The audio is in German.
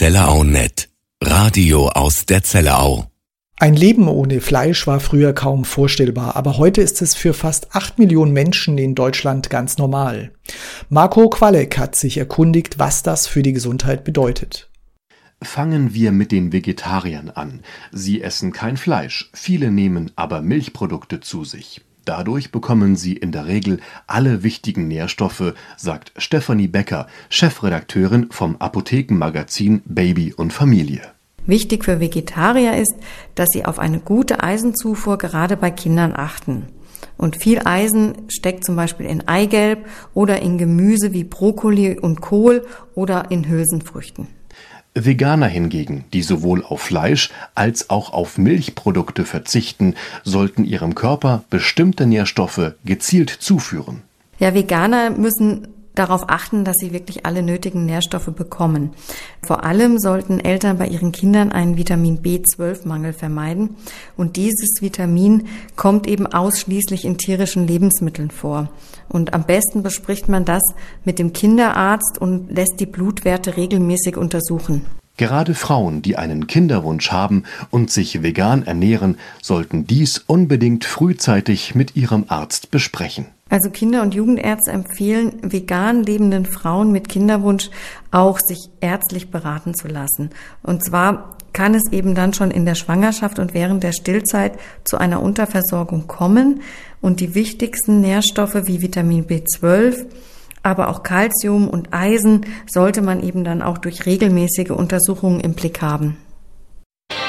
Zellerau.net. Radio aus der Zellerau. Ein Leben ohne Fleisch war früher kaum vorstellbar, aber heute ist es für fast 8 Millionen Menschen in Deutschland ganz normal. Marco Qualek hat sich erkundigt, was das für die Gesundheit bedeutet. Fangen wir mit den Vegetariern an. Sie essen kein Fleisch, viele nehmen aber Milchprodukte zu sich. Dadurch bekommen sie in der Regel alle wichtigen Nährstoffe, sagt Stefanie Becker, Chefredakteurin vom Apothekenmagazin Baby und Familie. Wichtig für Vegetarier ist, dass sie auf eine gute Eisenzufuhr gerade bei Kindern achten. Und viel Eisen steckt zum Beispiel in Eigelb oder in Gemüse wie Brokkoli und Kohl oder in Hülsenfrüchten. Veganer hingegen, die sowohl auf Fleisch als auch auf Milchprodukte verzichten, sollten ihrem Körper bestimmte Nährstoffe gezielt zuführen. Ja, Veganer müssen darauf achten, dass sie wirklich alle nötigen Nährstoffe bekommen. Vor allem sollten Eltern bei ihren Kindern einen Vitamin B12-Mangel vermeiden. Und dieses Vitamin kommt eben ausschließlich in tierischen Lebensmitteln vor. Und am besten bespricht man das mit dem Kinderarzt und lässt die Blutwerte regelmäßig untersuchen. Gerade Frauen, die einen Kinderwunsch haben und sich vegan ernähren, sollten dies unbedingt frühzeitig mit ihrem Arzt besprechen. Also Kinder- und Jugendärzte empfehlen vegan lebenden Frauen mit Kinderwunsch auch, sich ärztlich beraten zu lassen. Und zwar kann es eben dann schon in der Schwangerschaft und während der Stillzeit zu einer Unterversorgung kommen. Und die wichtigsten Nährstoffe wie Vitamin B12, aber auch Calcium und Eisen sollte man eben dann auch durch regelmäßige Untersuchungen im Blick haben.